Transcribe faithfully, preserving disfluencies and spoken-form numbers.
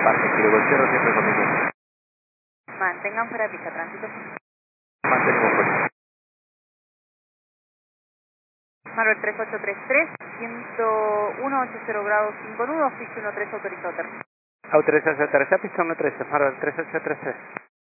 Parque Kilo Cierro siempre conmigo. Mantengan fuera de pista, tránsito. Mantenemos fuera. Marvel tres ocho tres tres, ciento uno ochenta grados cinco nudos, pista uno tres autorizado. Autorización aterrizar, pista uno trece, Marvel tres ocho tres tres.